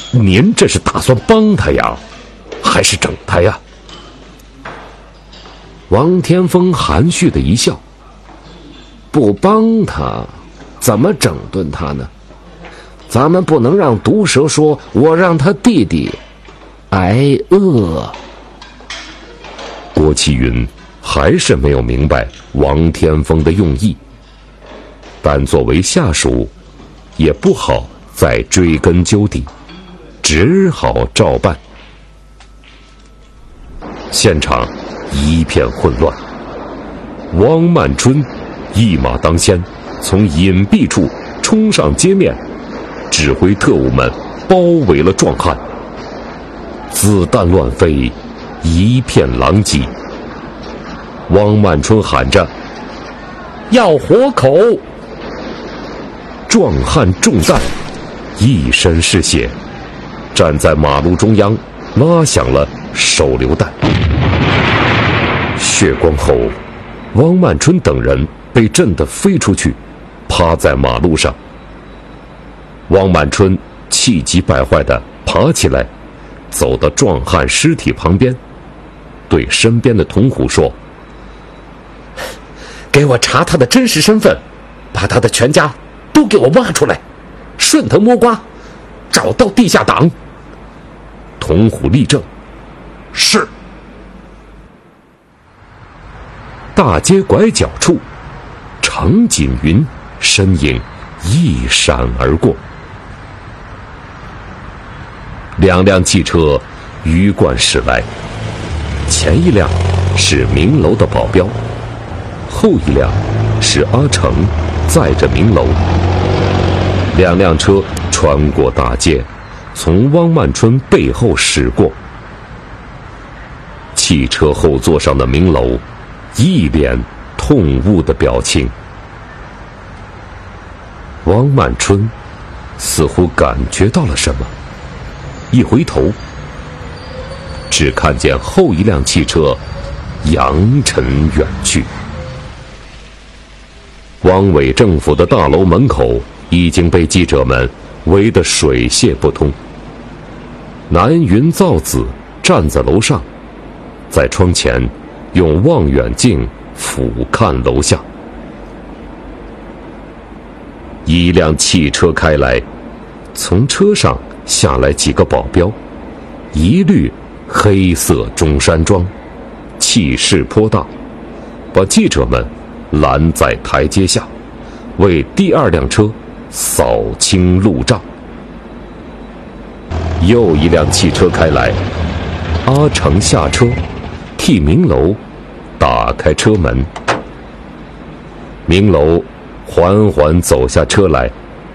您这是打算帮他呀，还是整他呀？王天风含蓄的一笑，不帮他，怎么整顿他呢？咱们不能让毒蛇说我让他弟弟挨饿。郭启云还是没有明白王天风的用意，但作为下属，也不好再追根究底，只好照办。现场一片混乱，汪曼春一马当先，从隐蔽处冲上街面，指挥特务们包围了壮汉，子弹乱飞，一片狼藉。汪曼春喊着要活口，壮汉中弹，一身是血，站在马路中央拉响了手榴弹。血光后，汪曼春等人被震得飞出去，趴在马路上。汪曼春气急败坏地爬起来，走到壮汉尸体旁边，对身边的童虎说：给我查他的真实身份，把他的全家都给我挖出来，顺藤摸瓜，找到地下党。童虎立正。是。大街拐角处，程锦云身影一闪而过。两辆汽车鱼贯驶来，前一辆是明楼的保镖，后一辆是阿成载着明楼。两辆车穿过大街，从汪曼春背后驶过。汽车后座上的明楼一脸痛恶的表情。汪曼春似乎感觉到了什么，一回头，只看见后一辆汽车扬尘远去。汪伪政府的大楼门口已经被记者们围得水泄不通。南云造子站在楼上，在窗前用望远镜俯瞰楼下。一辆汽车开来，从车上下来几个保镖，一律黑色中山装，气势颇大，把记者们拦在台阶下，为第二辆车扫清路障。又一辆汽车开来，阿成下车，替明楼打开车门。明楼缓缓走下车来，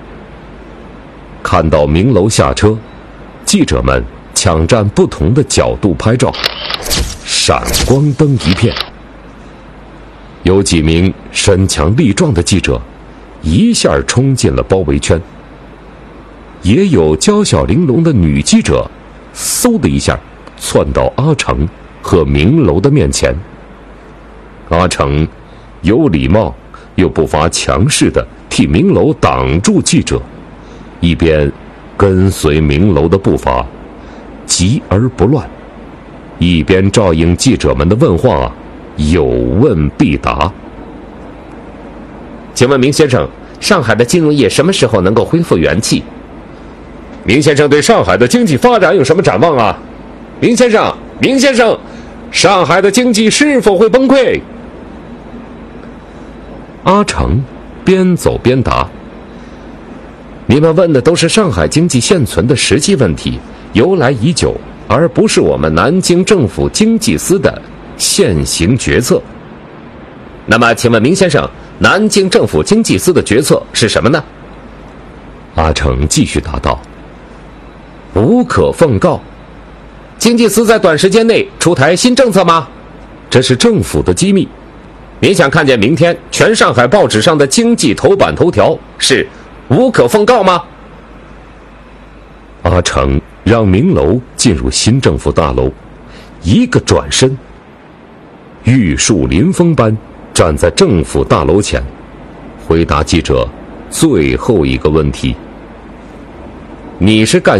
看到明楼下车，记者们抢占不同的角度拍照，闪光灯一片。有几名身强力壮的记者一下冲进了包围圈，也有娇小玲珑的女记者嗖的一下窜到阿成和明楼的面前。阿成有礼貌又不乏强势地替明楼挡住记者，一边跟随明楼的步伐，急而不乱，一边照应记者们的问话，有问必答。 请问明先生，上海的金融业什么时候能够恢复元气？ 明先生对上海的经济发展有什么展望啊？ 明先生， 上海的经济是否会崩溃？阿成边走边答： 你们问的都是上海经济现存的实际问题，由来已久，而不是我们南京政府经济司的现行决策。那么请问明先生，南京政府经济司的决策是什么呢？ 阿成继续答道：无可奉告。 经济司在短时间内出台新政策吗？ 这是政府的机密。 您想看见明天全上海报纸上的经济头版头条是无可奉告吗？ 阿成让明楼进入新政府大楼，一个转身，玉树临风般站在政府大楼前，回答记者最后一个问题：你是干